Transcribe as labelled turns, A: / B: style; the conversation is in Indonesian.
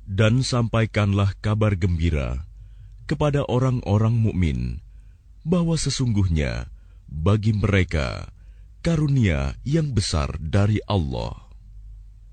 A: Dan sampaikanlah kabar gembira kepada orang-orang mukmin bahwa sesungguhnya bagi mereka karunia yang besar dari Allah.